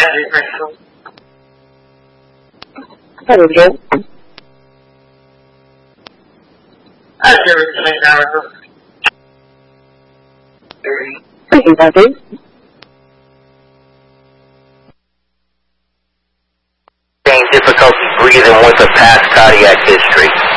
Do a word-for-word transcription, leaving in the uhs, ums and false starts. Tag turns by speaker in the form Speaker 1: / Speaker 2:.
Speaker 1: There we go. Thank you, Kathy.
Speaker 2: Difficulty breathing with a past cardiac history.